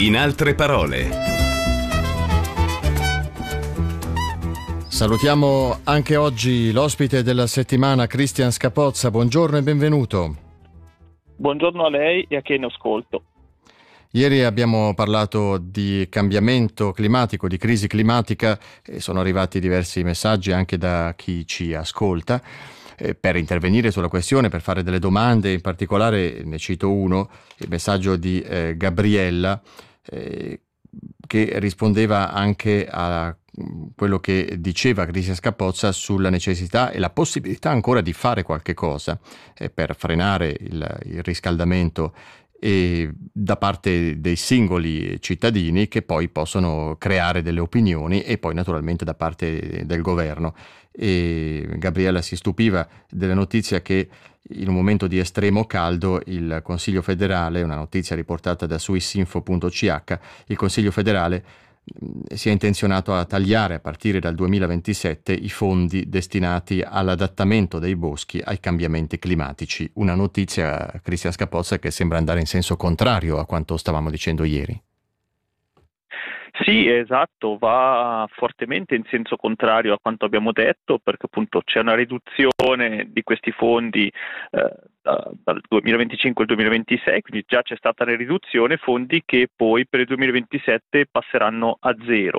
In altre parole. Salutiamo anche oggi l'ospite della settimana, Cristian Scapozza. Buongiorno e benvenuto. Buongiorno a lei e a chi è in ascolto. Ieri abbiamo parlato di cambiamento climatico, di crisi climatica e sono arrivati diversi messaggi anche da chi ci ascolta. Per intervenire sulla questione, per fare delle domande, in particolare ne cito uno, il messaggio di Gabriella, che rispondeva anche a quello che diceva Cristian Scapozza sulla necessità e la possibilità ancora di fare qualche cosa per frenare il riscaldamento e da parte dei singoli cittadini, che poi possono creare delle opinioni, e poi naturalmente da parte del governo. E Gabriella si stupiva della notizia che in un momento di estremo caldo il Consiglio federale, una notizia riportata da swissinfo.ch, il Consiglio federale si è intenzionato a tagliare a partire dal 2027 i fondi destinati all'adattamento dei boschi ai cambiamenti climatici. Una notizia, Cristian Scapozza, che sembra andare in senso contrario a quanto stavamo dicendo ieri. Sì, esatto, va fortemente in senso contrario a quanto abbiamo detto, perché appunto c'è una riduzione di questi fondi dal 2025 al 2026, quindi già c'è stata una riduzione, fondi che poi per il 2027 passeranno a zero.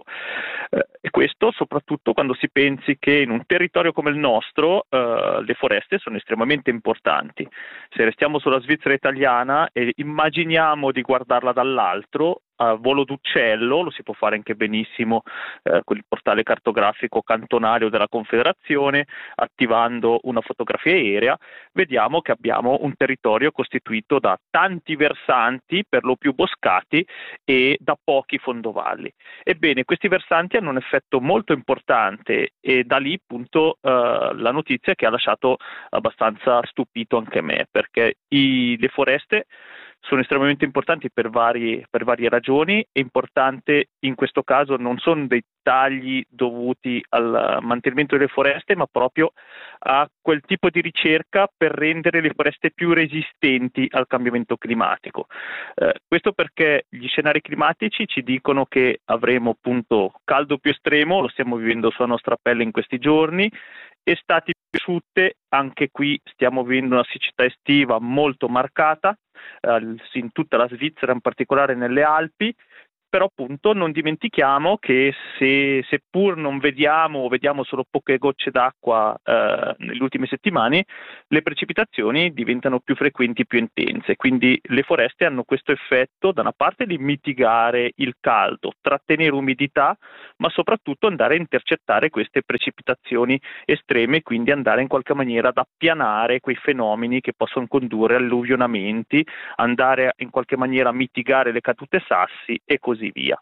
E questo soprattutto quando si pensi che in un territorio come il nostro le foreste sono estremamente importanti. Se restiamo sulla Svizzera italiana e immaginiamo di guardarla dall'altro, a volo d'uccello, lo si può fare anche benissimo con il portale cartografico cantonario della Confederazione, attivando una fotografia aerea, vediamo che abbiamo un territorio costituito da tanti versanti, per lo più boscati, e da pochi fondovalli. Ebbene, questi versanti hanno un effetto molto importante e da lì appunto la notizia che ha lasciato abbastanza stupito anche me, perché le foreste sono estremamente importanti per varie ragioni. È importante in questo caso non sono dei tagli dovuti al mantenimento delle foreste, ma proprio a quel tipo di ricerca per rendere le foreste più resistenti al cambiamento climatico. Questo perché gli scenari climatici ci dicono che avremo appunto caldo più estremo, lo stiamo vivendo sulla nostra pelle in questi giorni, estati più asciutte, anche qui stiamo vivendo una siccità estiva molto marcata, in tutta la Svizzera, in particolare nelle Alpi, però appunto non dimentichiamo che seppur non vediamo o vediamo solo poche gocce d'acqua nelle ultime settimane, le precipitazioni diventano più frequenti e più intense, quindi le foreste hanno questo effetto da una parte di mitigare il caldo, trattenere umidità, ma soprattutto andare a intercettare queste precipitazioni estreme, quindi andare in qualche maniera ad appianare quei fenomeni che possono condurre a alluvionamenti, andare in qualche maniera a mitigare le cadute sassi e così via.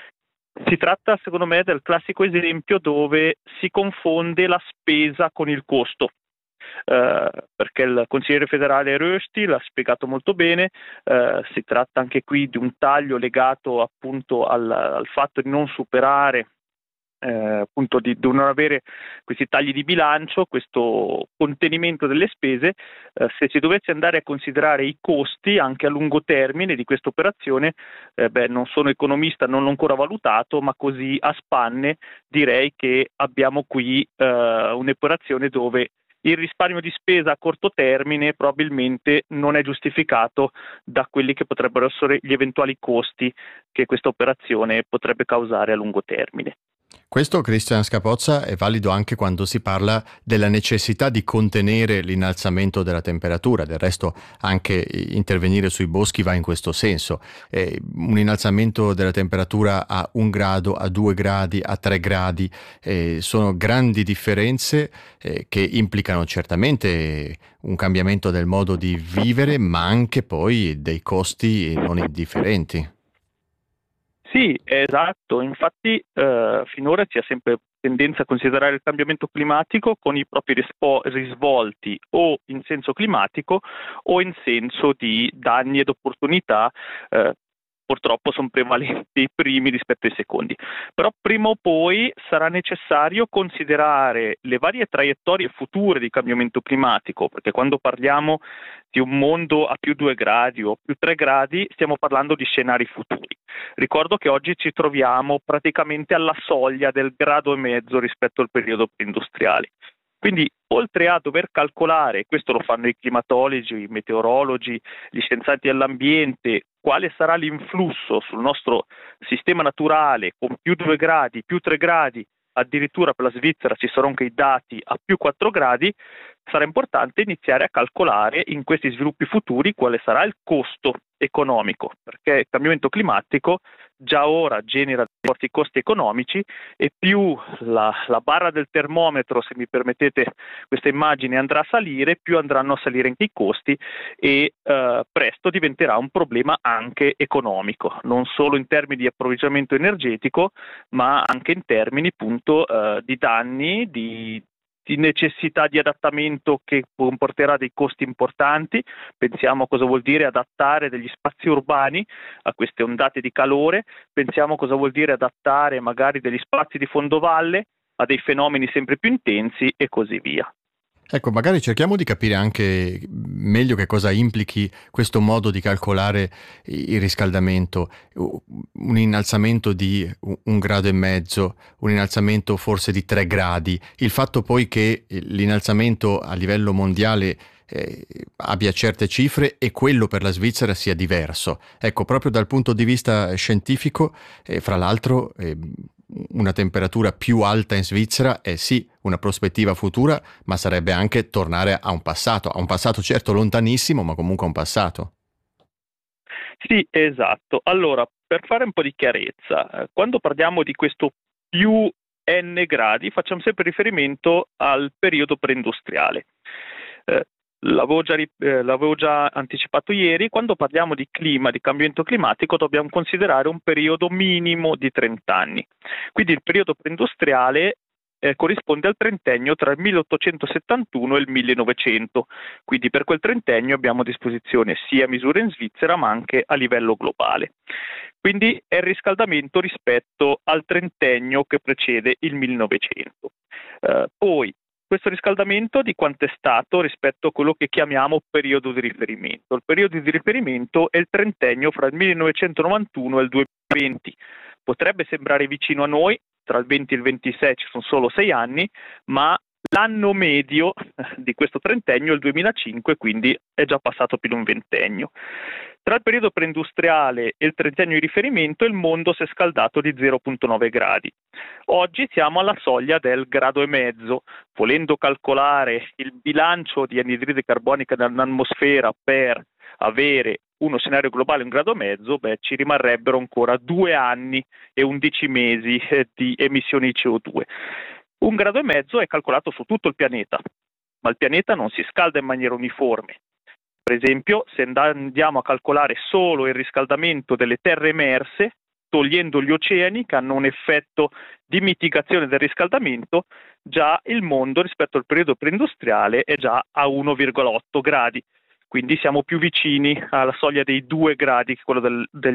Si tratta, secondo me, del classico esempio dove si confonde la spesa con il costo. Perché il consigliere federale Rösti l'ha spiegato molto bene, si tratta anche qui di un taglio legato appunto al fatto di non superare appunto di non avere questi tagli di bilancio, questo contenimento delle spese. Se si dovesse andare a considerare i costi anche a lungo termine di questa operazione, non sono economista, non l'ho ancora valutato, ma così a spanne direi che abbiamo qui un'operazione dove il risparmio di spesa a corto termine probabilmente non è giustificato da quelli che potrebbero essere gli eventuali costi che questa operazione potrebbe causare a lungo termine. Questo, Cristian Scapozza, è valido anche quando si parla della necessità di contenere l'innalzamento della temperatura. Del resto anche intervenire sui boschi va in questo senso. Un innalzamento della temperatura a 1 grado, a 2 gradi, a 3 gradi sono grandi differenze che implicano certamente un cambiamento del modo di vivere, ma anche poi dei costi non indifferenti. Sì, esatto, infatti finora si ha sempre tendenza a considerare il cambiamento climatico con i propri risvolti o in senso climatico o in senso di danni ed opportunità purtroppo sono prevalenti i primi rispetto ai secondi. Però prima o poi sarà necessario considerare le varie traiettorie future di cambiamento climatico, perché quando parliamo di un mondo a più 2 gradi o più 3 gradi stiamo parlando di scenari futuri. Ricordo che oggi ci troviamo praticamente alla soglia del grado e mezzo rispetto al periodo preindustriale. Quindi, oltre a dover calcolare, questo lo fanno i climatologi, i meteorologi, gli scienziati dell'ambiente, quale sarà l'influsso sul nostro sistema naturale con più 2 gradi, più 3 gradi, addirittura per la Svizzera ci saranno anche i dati a più 4 gradi, sarà importante iniziare a calcolare in questi sviluppi futuri quale sarà il costo economico, perché il cambiamento climatico già ora genera forti costi economici e più la barra del termometro, se mi permettete questa immagine, andrà a salire, più andranno a salire anche i costi e presto diventerà un problema anche economico, non solo in termini di approvvigionamento energetico, ma anche in termini appunto di danni, di necessità di adattamento che comporterà dei costi importanti. Pensiamo a cosa vuol dire adattare degli spazi urbani a queste ondate di calore, pensiamo a cosa vuol dire adattare magari degli spazi di fondovalle a dei fenomeni sempre più intensi e così via. Ecco, magari cerchiamo di capire anche meglio che cosa implichi questo modo di calcolare il riscaldamento, un innalzamento di 1,5 gradi, un innalzamento forse di 3 gradi, il fatto poi che l'innalzamento a livello mondiale abbia certe cifre e quello per la Svizzera sia diverso. Ecco, proprio dal punto di vista scientifico, fra l'altro, una temperatura più alta in Svizzera è sì una prospettiva futura, ma sarebbe anche tornare a un passato certo lontanissimo, ma comunque a un passato. Sì, esatto. Allora, per fare un po' di chiarezza, quando parliamo di questo più n gradi, facciamo sempre riferimento al periodo preindustriale. L'avevo già anticipato ieri, quando parliamo di clima, di cambiamento climatico, dobbiamo considerare un periodo minimo di 30 anni. Quindi il periodo preindustriale corrisponde al trentennio tra il 1871 e il 1900, quindi per quel trentennio abbiamo a disposizione sia misure in Svizzera ma anche a livello globale. Quindi è il riscaldamento rispetto al trentennio che precede il 1900. Poi questo riscaldamento di quanto è stato rispetto a quello che chiamiamo periodo di riferimento. Il periodo di riferimento è il trentennio fra il 1991 e il 2020. Potrebbe sembrare vicino a noi, tra il 20 e il 26 ci sono solo 6 anni, ma l'anno medio di questo trentennio è il 2005, quindi è già passato più di un ventennio. Tra il periodo preindustriale e il trentennio di riferimento il mondo si è scaldato di 0,9 gradi. Oggi siamo alla soglia del grado e mezzo. Volendo calcolare il bilancio di anidride carbonica nell'atmosfera per avere uno scenario globale 1,5 gradi, ci rimarrebbero ancora 2 anni e 11 mesi di emissioni di CO2. 1,5 gradi è calcolato su tutto il pianeta, ma il pianeta non si scalda in maniera uniforme. Per esempio, se andiamo a calcolare solo il riscaldamento delle terre emerse, togliendo gli oceani che hanno un effetto di mitigazione del riscaldamento, già il mondo rispetto al periodo preindustriale è già a 1,8 gradi. Quindi siamo più vicini alla soglia dei 2 gradi che quello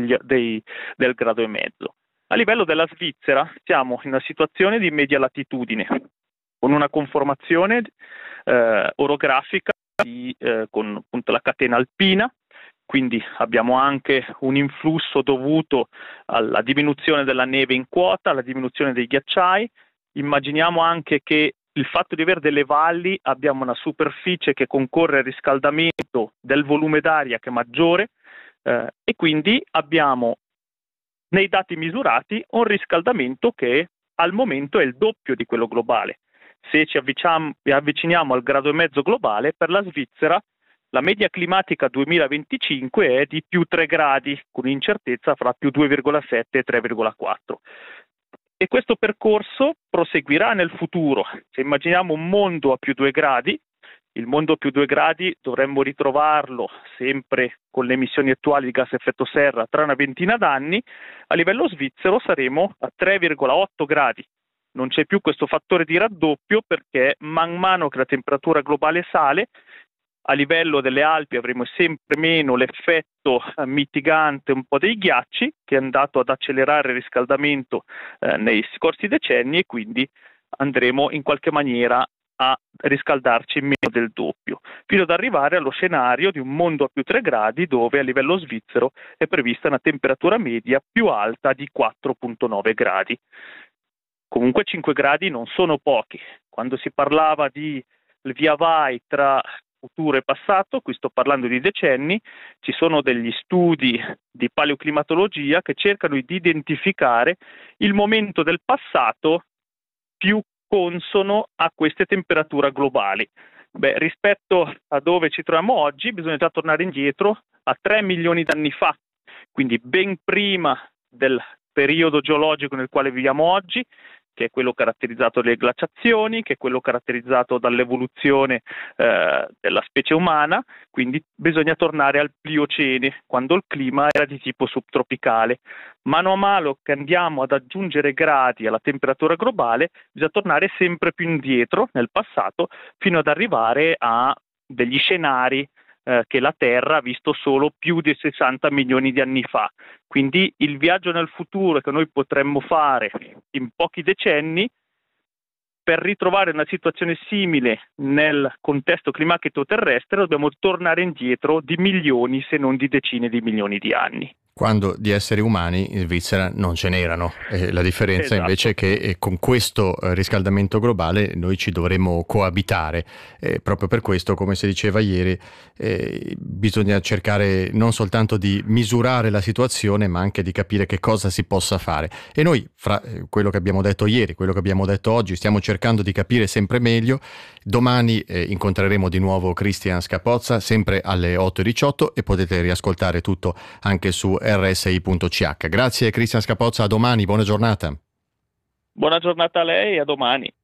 del grado e mezzo. A livello della Svizzera siamo in una situazione di media latitudine, con una conformazione orografica con appunto la catena alpina, quindi abbiamo anche un influsso dovuto alla diminuzione della neve in quota, alla diminuzione dei ghiacciai. Immaginiamo anche che il fatto di avere delle valli, abbiamo una superficie che concorre al riscaldamento del volume d'aria che è maggiore e quindi abbiamo nei dati misurati un riscaldamento che al momento è il doppio di quello globale. Se ci avviciniamo al 1,5 gradi globale, per la Svizzera la media climatica 2025 è di più 3 gradi, con incertezza fra più 2,7 e 3,4. E questo percorso proseguirà nel futuro. Se immaginiamo un mondo a più 2 gradi, il mondo a più 2 gradi dovremmo ritrovarlo sempre con le emissioni attuali di gas a effetto serra tra una ventina d'anni, a livello svizzero saremo a 3,8 gradi. Non c'è più questo fattore di raddoppio perché man mano che la temperatura globale sale, a livello delle Alpi avremo sempre meno l'effetto mitigante un po' dei ghiacci, che è andato ad accelerare il riscaldamento nei scorsi decenni, e quindi andremo in qualche maniera a riscaldarci meno del doppio, fino ad arrivare allo scenario di un mondo a più 3 gradi, dove a livello svizzero è prevista una temperatura media più alta di 4,9 gradi. Comunque 5 gradi non sono pochi. Quando si parlava di via vai tra futuro e passato, qui sto parlando di decenni, ci sono degli studi di paleoclimatologia che cercano di identificare il momento del passato più consono a queste temperature globali. Rispetto a dove ci troviamo oggi, bisogna già tornare indietro a 3 milioni di anni fa, quindi ben prima del periodo geologico nel quale viviamo oggi, che è quello caratterizzato dalle glaciazioni, che è quello caratterizzato dall'evoluzione della specie umana. Quindi bisogna tornare al Pliocene, quando il clima era di tipo subtropicale. Mano a mano che andiamo ad aggiungere gradi alla temperatura globale, bisogna tornare sempre più indietro nel passato, fino ad arrivare a degli scenari che la Terra ha visto solo più di 60 milioni di anni fa. Quindi il viaggio nel futuro che noi potremmo fare in pochi decenni, per ritrovare una situazione simile nel contesto climatico terrestre, dobbiamo tornare indietro di milioni, se non di decine di milioni di anni. Quando di esseri umani in Svizzera non ce n'erano. La differenza invece è che con questo riscaldamento globale noi ci dovremmo coabitare. Proprio per questo, come si diceva ieri, bisogna cercare non soltanto di misurare la situazione, ma anche di capire che cosa si possa fare. E noi, fra quello che abbiamo detto ieri, quello che abbiamo detto oggi, stiamo cercando di capire sempre meglio. Domani incontreremo di nuovo Christian Scapozza, sempre alle 8:18, e potete riascoltare tutto anche su rsi.ch. Grazie Christian Scapozza, a domani, buona giornata. Buona giornata a lei e a domani.